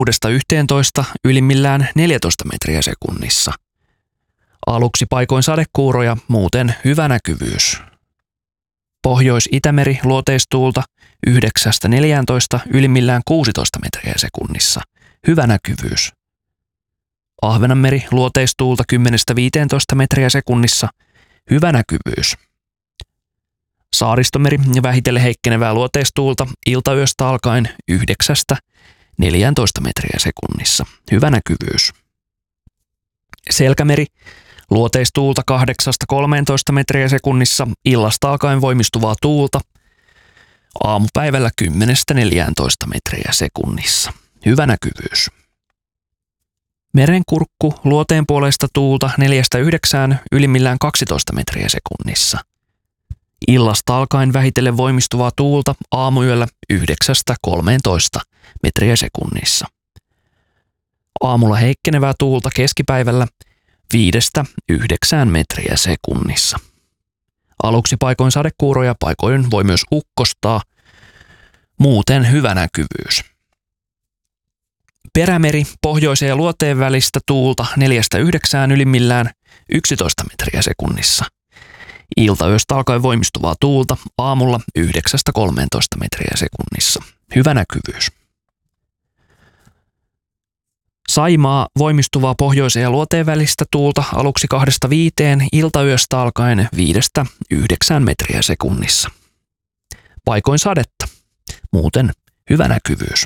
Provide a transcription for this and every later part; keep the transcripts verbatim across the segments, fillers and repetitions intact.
kuudesta yhteentoista ylimmillään neljätoista metriä sekunnissa. Aluksi paikoin sadekuuroja, muuten hyvä näkyvyys. Pohjois-Itämeri luoteistuulta yhdeksästä neljääntoista ylimmillään kuusitoista metriä sekunnissa. Hyvä näkyvyys. Ahvenanmeri luoteistuulta kymmenestä viiteentoista metriä sekunnissa. Hyvä näkyvyys. Saaristomeri vähitellen heikkenevää luoteistuulta iltayöstä alkaen yhdeksästä neljääntoista metriä sekunnissa. Hyvä näkyvyys. Selkämeri luoteistuulta kahdeksasta kolmeentoista metriä sekunnissa, illasta alkaen voimistuvaa tuulta. Aamupäivällä kymmenestä neljääntoista metriä sekunnissa. Hyvä näkyvyys. Merenkurkku luoteen puolesta tuulta neljästä yhdeksään ylimmillään kaksitoista metriä sekunnissa. Illasta alkaen vähitellen voimistuvaa tuulta aamuyöllä yhdeksästä kolmeentoista metriä sekunnissa. Aamulla heikkenevää tuulta keskipäivällä viidestä yhdeksään metriä sekunnissa. Aluksi paikoin sadekuuroja, paikoin voi myös ukkostaa. Muuten hyvä näkyvyys. Perämeri pohjoisen ja luoteen välistä tuulta neljästä yhdeksään ylimmillään yksitoista metriä sekunnissa. Iltayöstä alkaen voimistuvaa tuulta aamulla yhdeksästä kolmeentoista metriä sekunnissa. Hyvä näkyvyys. Saimaa voimistuvaa pohjoisen ja luoteen välistä tuulta aluksi kahdesta viiteen, iltayöstä alkaen viidestä yhdeksään metriä sekunnissa. Paikoin sadetta. Muuten hyvä näkyvyys.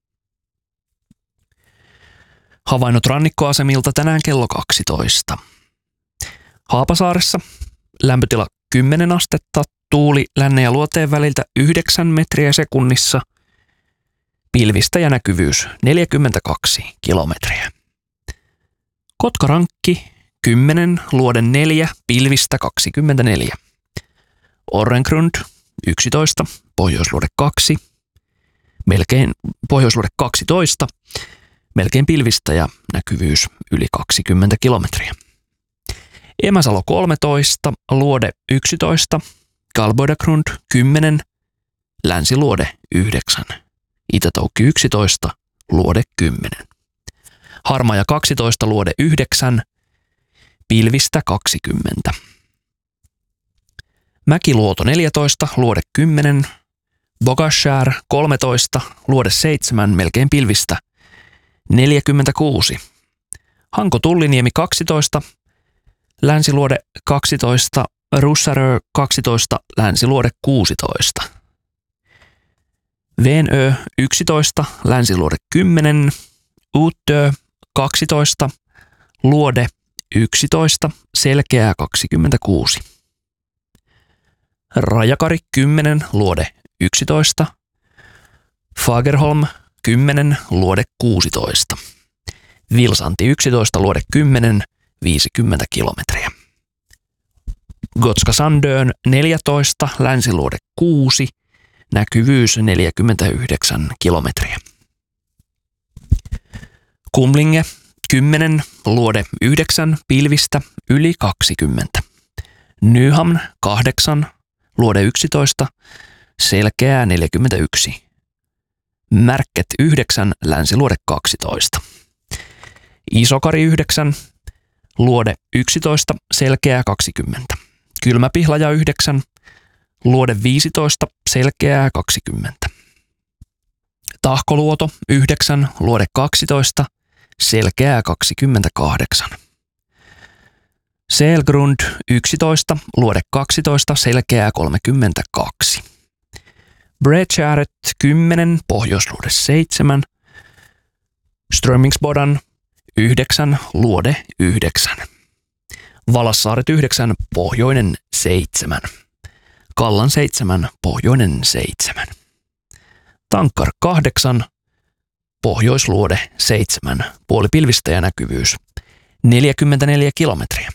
Havainnot rannikkoasemilta tänään kello kaksitoista. Haapasaaressa lämpötila kymmenen astetta, tuuli lännen ja luoteen väliltä yhdeksän metriä sekunnissa, pilvistä ja näkyvyys neljäkymmentäkaksi kilometriä. Kotkarankki kymmenen, luode neljä, pilvistä kaksikymmentäneljä. Orrengrund yksitoista, pohjoisluode kaksi, melkein pohjoisluode kaksitoista, melkein pilvistä ja näkyvyys yli kaksikymmentä kilometriä. Emäsalo kolmetoista, luode yksitoista, Galboidagrund kymmenen, länsiluode yhdeksän, Itätoukki yksitoista, luode kymmenen. Harmaja kaksitoista, luode yhdeksän, pilvistä kaksikymmentä. Mäkiluoto neljätoista, luode kymmenen, Bogashär kolmetoista, luode seitsemän, melkein pilvistä neljäkymmentäkuusi. Hanko Tulliniemi kaksitoista, länsiluode kaksitoista, Russarö kaksitoista, länsiluode kuusitoista. Venö yksitoista, länsiluode kymmenen, Uttö kaksitoista, luode yksitoista, selkeää kaksikymmentäkuusi. Rajakari kymmenen, luode yksitoista, Fagerholm kymmenen, luode kuusitoista. Vilsanti yksitoista, luode kymmenen, viisikymmentä kilometriä. Gotska Sandön neljätoista, länsiluode kuusi, näkyvyys neljäkymmentäyhdeksän kilometriä. Kumlinge kymmenen, luode yhdeksän, pilvistä yli kaksikymmentä. Nyhamn kahdeksan, luode yksitoista, selkeää neljäkymmentäyksi. Märket yhdeksän, länsiluode kaksitoista. Isokari yhdeksän, luode yksitoista, selkeää kaksikymmentä. Kylmäpihlaja yhdeksän, luode viisitoista, selkeää kaksikymmentä. Tahkoluoto yhdeksän, luode kaksitoista, selkeää kaksikymmentäkahdeksan. Selgrund yksitoista, luode kaksitoista, selkeää kolmekymmentäkaksi. Bredskäret kymmenen, pohjoisluode seitsemän. Strömingsbodan yhdeksän, luode yhdeksän. Valassaaret yhdeksän, pohjoinen seitsemän. Kallan seitsemän, pohjoinen seitsemän. Tankkar kahdeksan, pohjoisluode seitsemän, puolipilvistä ja näkyvyys neljäkymmentäneljä kilometriä.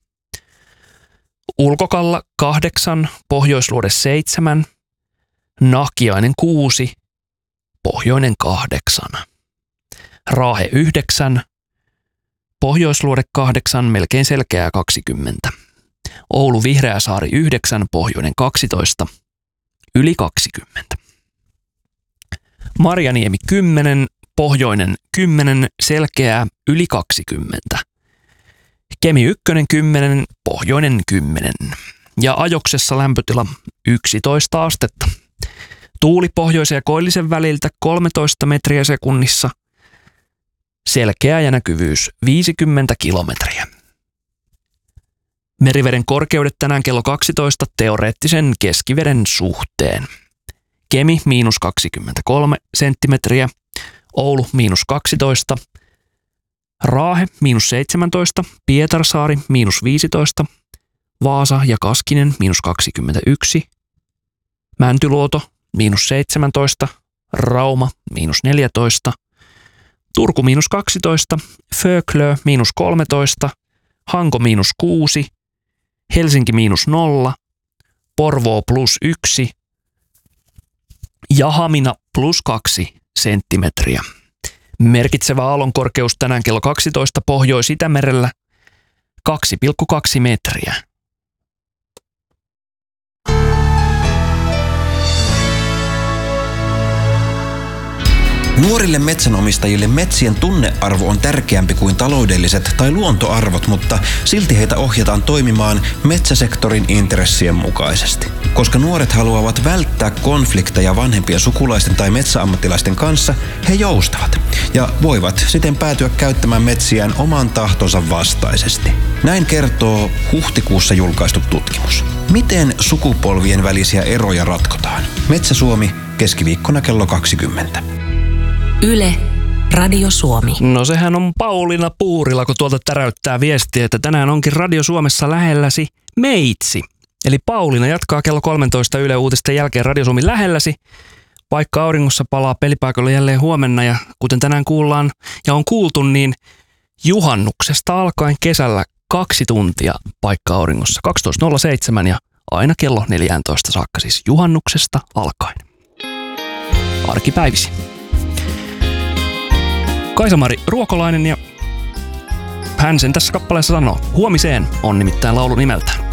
Ulkokalla kahdeksan, pohjoisluode seitsemän, Nahkiainen kuusi, pohjoinen kahdeksan. Raahe yhdeksän, pohjoisluode kahdeksan, melkein selkeää kaksikymmentä. Oulu Vihreäsaari yhdeksän, pohjoinen kaksitoista, yli kaksikymmentä. Marjaniemi kymmenen, pohjoinen kymmenen, selkeää yli kaksikymmentä. Kemi ykkönen kymmenen, pohjoinen kymmenen. Ja ajoksessa lämpötila yksitoista astetta. Tuuli pohjoisen ja koillisen väliltä kolmetoista metriä sekunnissa. Selkeä ja näkyvyys viisikymmentä kilometriä. Meriveden korkeudet tänään kello kaksitoista teoreettisen keskiveden suhteen. Kemi miinus kaksikymmentäkolme senttimetriä, Oulu miinus kaksitoista, Raahe miinus seitsemäntoista, Pietarsaari miinus viisitoista, Vaasa ja Kaskinen miinus kaksikymmentäyksi, Mäntyluoto miinus seitsemäntoista, Rauma miinus neljätoista, Turku miinus kaksitoista, Föklö miinus kolmetoista, Hanko miinus kuusi, Helsinki miinus nolla, Porvoo plus yksi ja Hamina plus kaksi senttimetriä. Merkitsevä aallonkorkeus tänään kello kaksitoista Pohjois-Itämerellä kaksi pilkku kaksi metriä. Nuorille metsänomistajille metsien tunnearvo on tärkeämpi kuin taloudelliset tai luontoarvot, mutta silti heitä ohjataan toimimaan metsäsektorin intressien mukaisesti. Koska nuoret haluavat välttää konflikteja vanhempien sukulaisten tai metsäammattilaisten kanssa, he joustavat ja voivat siten päätyä käyttämään metsiään oman tahtonsa vastaisesti. Näin kertoo huhtikuussa julkaistu tutkimus. Miten sukupolvien välisiä eroja ratkotaan? Metsä Suomi, keskiviikkona kello kaksikymmentä. Yle, Radio Suomi. No sehän on Pauliina Puurila, kun tuolta täräyttää viestiä, että tänään onkin Radio Suomessa lähelläsi meitsi. Eli Pauliina jatkaa kello kolmetoista Yle Uutisten jälkeen Radio Suomi lähelläsi, vaikka auringossa palaa pelipaikalle jälleen huomenna. Ja kuten tänään kuullaan ja on kuultu, niin juhannuksesta alkaen kesällä kaksi tuntia paikka auringossa. kaksitoista nolla seitsemän ja aina kello neljätoista saakka, siis juhannuksesta alkaen. Arkipäivisi. Kaisa-Mari Ruokolainen ja hän sen tässä kappaleessa sanoo. Huomiseen on nimittäin laulu nimeltään.